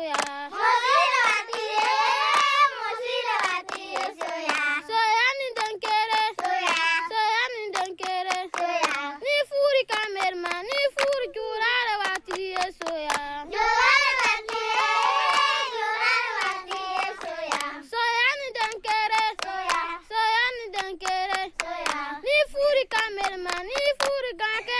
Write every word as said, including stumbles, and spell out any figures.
soya. Mosile watire, mosile watire soya. Soya ni dankere, Soya, soya ni dankere. soya. Ni furi kamerma, ni furi curare watire soya. Yo